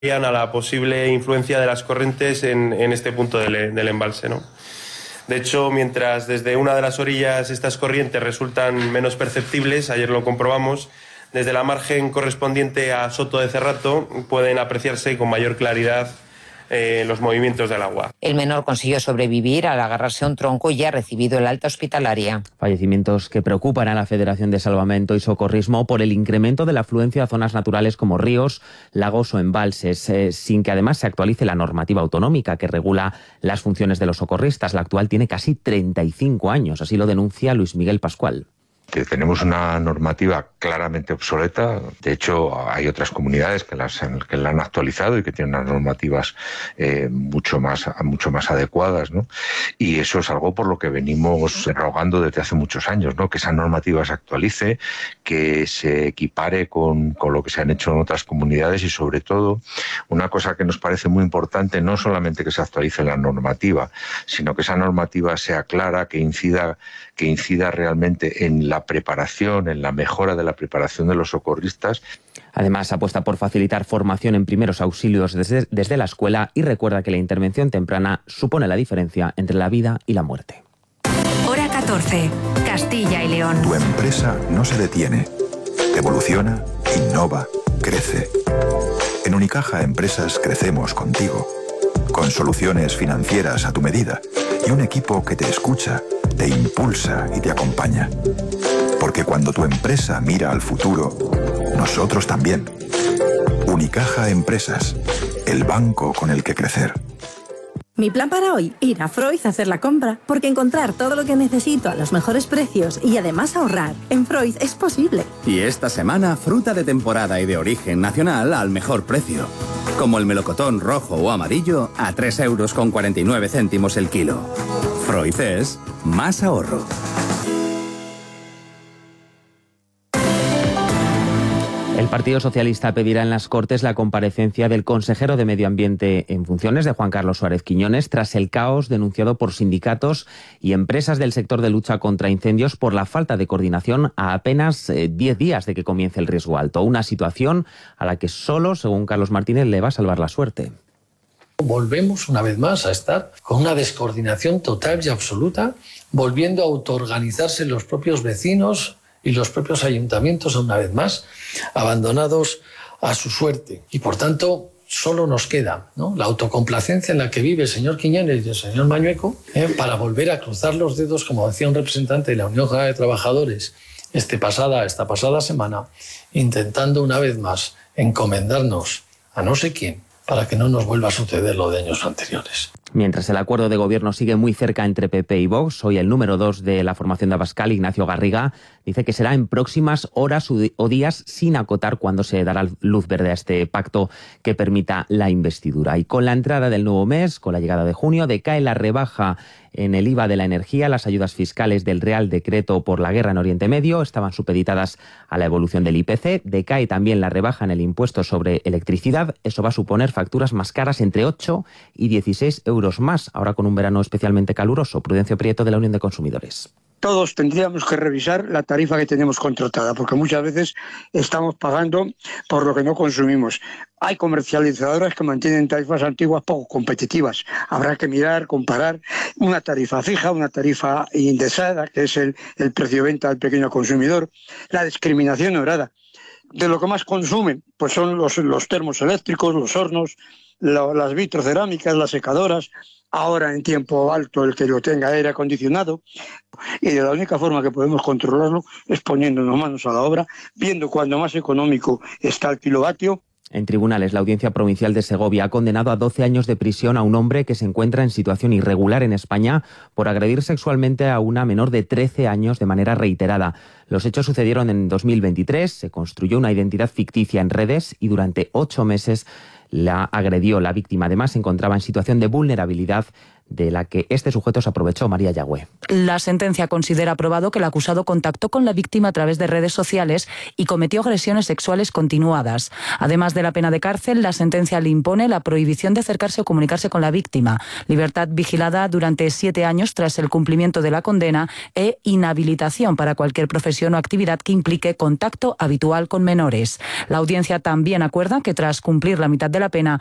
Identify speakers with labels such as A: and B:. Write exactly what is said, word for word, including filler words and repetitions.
A: a la posible influencia de las corrientes en, en este punto del, del embalse, ¿no? De hecho, mientras desde una de las orillas estas corrientes resultan menos perceptibles, ayer lo comprobamos, desde la margen correspondiente a Soto de Cerrato pueden apreciarse con mayor claridad eh, los movimientos del agua.
B: El menor consiguió sobrevivir al agarrarse a un tronco y ha recibido el alta hospitalaria.
C: Fallecimientos que preocupan a la Federación de Salvamento y Socorrismo por el incremento de la afluencia a zonas naturales como ríos, lagos o embalses, eh, sin que además se actualice la normativa autonómica que regula las funciones de los socorristas. La actual tiene casi treinta y cinco años, así lo denuncia Luis Miguel Pascual.
D: Que tenemos una normativa claramente obsoleta. De hecho, hay otras comunidades que, las, que la han actualizado y que tienen unas normativas eh, mucho más, mucho más adecuadas, ¿no? Y eso es algo por lo que venimos rogando desde hace muchos años, ¿no? Que esa normativa se actualice, que se equipare con, con lo que se han hecho en otras comunidades y, sobre todo, una cosa que nos parece muy importante, no solamente que se actualice la normativa, sino que esa normativa sea clara, que incida, que incida realmente en la preparación, en la mejora de la preparación de los socorristas.
C: Además, apuesta por facilitar formación en primeros auxilios desde, desde la escuela y recuerda que la intervención temprana supone la diferencia entre la vida y la muerte.
E: Hora catorce, Castilla y León.
F: Tu empresa no se detiene. Evoluciona, innova, crece. En Unicaja Empresas crecemos contigo. Con soluciones financieras a tu medida y un equipo que te escucha, te impulsa y te acompaña. Porque cuando tu empresa mira al futuro, nosotros también. Unicaja Empresas, el banco con el que crecer.
G: Mi plan para hoy, ir a Freud a hacer la compra, porque encontrar todo lo que necesito a los mejores precios y además ahorrar en Freud es posible.
H: Y esta semana, fruta de temporada y de origen nacional al mejor precio. Como el melocotón rojo o amarillo a tres euros con cuarenta y nueve céntimos el kilo. Freud es más ahorro.
C: El Partido Socialista pedirá en las Cortes la comparecencia del consejero de Medio Ambiente en funciones de Juan Carlos Suárez Quiñones tras el caos denunciado por sindicatos y empresas del sector de lucha contra incendios por la falta de coordinación a apenas diez días de que comience el riesgo alto. Una situación a la que solo, según Carlos Martínez, le va a salvar la suerte.
I: Volvemos una vez más a estar con una descoordinación total y absoluta, volviendo a autoorganizarse los propios vecinos y los propios ayuntamientos una vez más, abandonados a su suerte. Y por tanto, solo nos queda, ¿no?, la autocomplacencia en la que vive el señor Quiñones y el señor Mañueco, ¿eh? para volver a cruzar los dedos, como decía un representante de la Unión General de Trabajadores este pasada, esta pasada semana, intentando una vez más encomendarnos a no sé quién para que no nos vuelva a suceder lo de años anteriores.
C: Mientras el acuerdo de gobierno sigue muy cerca entre P P y Vox, hoy el número dos de la formación de Abascal, Ignacio Garriga, dice que será en próximas horas o días, sin acotar cuándo se dará luz verde a este pacto que permita la investidura. Y con la entrada del nuevo mes, con la llegada de junio, decae la rebaja en el I V A de la energía. Las ayudas fiscales del Real Decreto por la guerra en Oriente Medio estaban supeditadas a la evolución del I P C. Decae también la rebaja en el impuesto sobre electricidad. Eso va a suponer facturas más caras entre ocho y dieciséis euros más, ahora con un verano especialmente caluroso. Prudencio Prieto, de la Unión de Consumidores.
J: Todos tendríamos que revisar la tarifa que tenemos contratada, porque muchas veces estamos pagando por lo que no consumimos. Hay comercializadoras que mantienen tarifas antiguas poco competitivas. Habrá que mirar, comparar una tarifa fija, una tarifa indexada, que es el, el precio de venta al pequeño consumidor. La discriminación obrada. De lo que más consumen, pues son los, los termos eléctricos, los hornos, lo, las vitrocerámicas, las secadoras. Ahora en tiempo alto el que lo tenga aire acondicionado, y de la única forma que podemos controlarlo es poniéndonos manos a la obra, viendo cuándo más económico está el kilovatio.
C: En tribunales, la Audiencia Provincial de Segovia ha condenado a doce años de prisión a un hombre que se encuentra en situación irregular en España por agredir sexualmente a una menor de trece años de manera reiterada. Los hechos sucedieron en dos mil veintitrés, se construyó una identidad ficticia en redes y durante ocho meses la agredió. La víctima además se encontraba en situación de vulnerabilidad de la que este sujeto se aprovechó. María Yagüe.
K: La sentencia considera probado que el acusado contactó con la víctima a través de redes sociales y cometió agresiones sexuales continuadas. Además de la pena de cárcel, la sentencia le impone la prohibición de acercarse o comunicarse con la víctima, libertad vigilada durante siete años tras el cumplimiento de la condena e inhabilitación para cualquier profesión o actividad que implique contacto habitual con menores. La audiencia también acuerda que tras cumplir la mitad de la pena